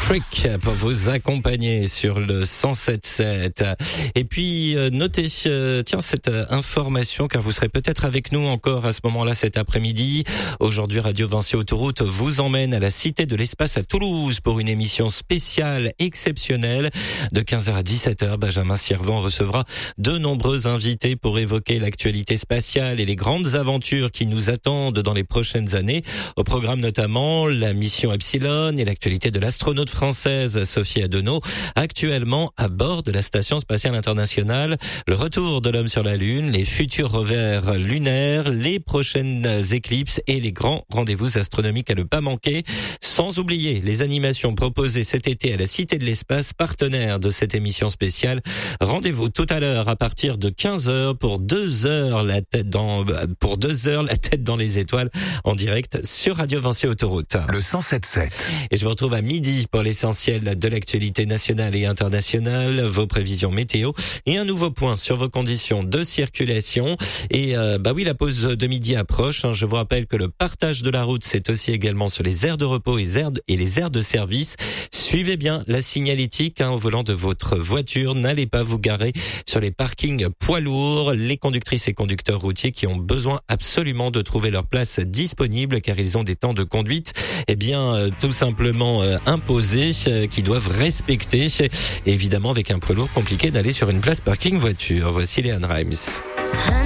Trick pour vous accompagner sur le 107.7. Et puis notez cette information car vous serez peut-être avec nous encore à ce moment-là cet après-midi. Aujourd'hui, Radio Vinci Autoroute vous emmène à la Cité de l'Espace à Toulouse pour une émission spéciale exceptionnelle. De 15h à 17h, Benjamin Siervan recevra de nombreux invités pour évoquer l'actualité spatiale et les grandes aventures qui nous attendent dans les prochaines années. Au programme notamment la mission Epsilon et l'actualité de l'astronaute française Sophie Adenau, actuellement à bord de la Station spatiale internationale, le retour de l'homme sur la Lune, les futurs revers lunaires, les prochaines éclipses et les grands rendez-vous astronomiques à ne pas manquer, sans oublier les animations proposées cet été à la Cité de l'Espace, partenaire de cette émission spéciale. Rendez-vous tout à l'heure à partir de 15h pour 2 heures la tête dans les étoiles en direct sur Radio Vinci Autoroute. Le 107.7. Et je vous retrouve à midi pour l'essentiel de l'actualité nationale et internationale, vos prévisions météo et un nouveau point sur vos conditions de circulation. Et la pause de midi approche. Je vous rappelle que le partage de la route, c'est aussi également sur les aires de repos et les aires de service. Suivez bien la signalétique au volant de votre voiture. N'allez pas vous garer sur les parkings poids lourds. Les conductrices et conducteurs routiers qui ont besoin absolument de trouver leur place disponible car ils ont des temps de conduite tout simplement imposés qui doivent respecter. Et évidemment, avec un poids lourd, compliqué d'aller sur une place parking voiture. Voici Léane Reims.